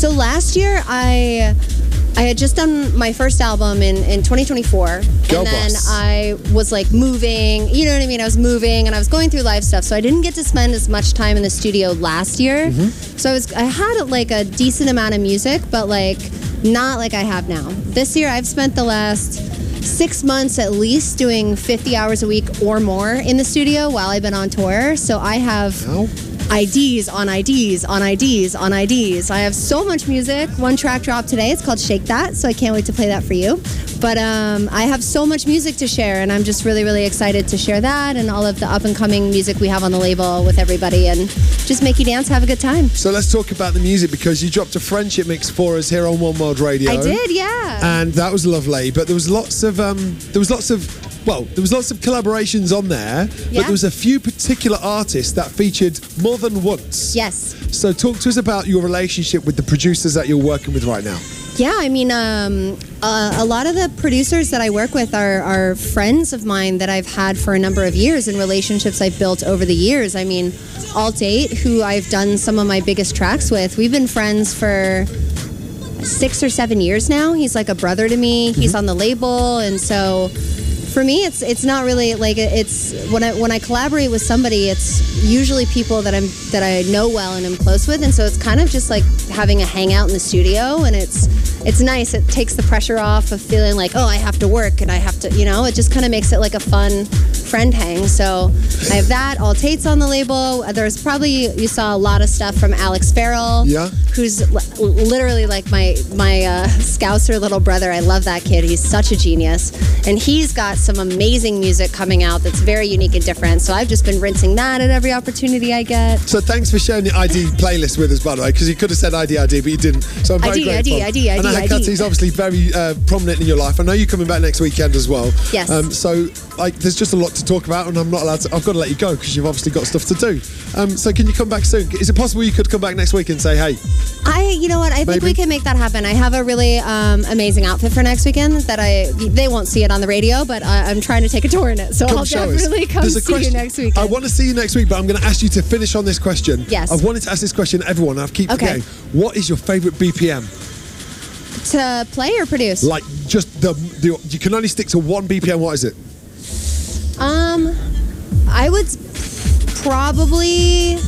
So last year, I had just done my first album in 2024. Girl and then boss. I was like moving, you know what I mean? I was moving and I was going through life stuff. So I didn't get to spend as much time in the studio last year. So I had like a decent amount of music, but like not like I have now. This year I've spent the last 6 months at least doing 50 hours a week or more in the studio while I've been on tour. So I have IDs on IDs on IDs on IDs. I have so much music. One track dropped today. It's called Shake That, so I can't wait to play that for you. But I have so much music to share, and I'm just really, really excited to share that and all of the up-and-coming music we have on the label with everybody and just make you dance, have a good time. So let's talk about the music, because you dropped a friendship mix for us here on One World Radio. I did, yeah. And that was lovely. But there was lots of collaborations on there, but Yeah. there was a few particular artists that featured more than once. Yes. So talk to us about your relationship with the producers that you're working with right now. Yeah, I mean, a lot of the producers that I work with are friends of mine that I've had for a number of years and relationships I've built over the years. I mean, Alt 8, who I've done some of my biggest tracks with, we've been friends for 6 or 7 years now. He's like a brother to me. He's on the label, and so for me, it's not really like it's when I collaborate with somebody, it's usually people that I know well and I'm close with, and so it's kind of just like having a hangout in the studio, and it's nice. It takes the pressure off of feeling like, oh, I have to work and I have to, you know. It just kind of makes it like a fun friend hang. So I have that. All Tate's on the label. There's probably, you saw a lot of stuff from Alex Farrell, who's literally like my Scouser little brother. I love that kid. He's such a genius, and he's got some amazing music coming out that's very unique and different. So I've just been rinsing that at every opportunity I get. So thanks for sharing the ID playlist with us, by the way, because you could have said ID, but you didn't. So I'm very grateful. ID. And Hecate is obviously very prominent in your life. I know you're coming back next weekend as well. Yes. So like, there's just a lot to talk about, and I'm not allowed to. I've got to let you go because you've obviously got stuff to do. So can you come back soon? Is it possible you could come back next week and say, hey? You know what? I think we can make that happen. I have a really amazing outfit for next weekend that they won't see it on the radio, but I'm trying to take a tour in it. So I'll definitely come see you next week. I want to see you next week, but I'm going to ask you to finish on this question. Yes. I've wanted to ask this question to everyone. I keep forgetting. What is your favourite BPM? To play or produce? Like, just you can only stick to one BPM. What is it? I would probably,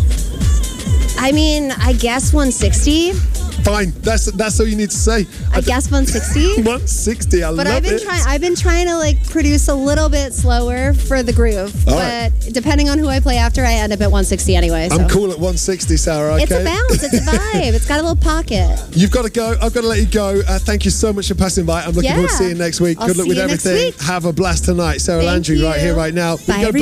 I guess 160. Fine, that's all you need to say. I guess 160. 160, but love it. I've been trying to like produce a little bit slower for the groove. All but depending on who I play after, I end up at 160 anyway. So. I'm cool at 160, Sarah. Okay? It's a bounce. It's a vibe. It's got a little pocket. You've got to go. I've got to let you go. Thank you so much for passing by. I'm looking forward to seeing you next week. I'll Good luck see with you next everything. week. Have a blast tonight. Sarah Thank Landry you. right here, right now. Bye, everybody.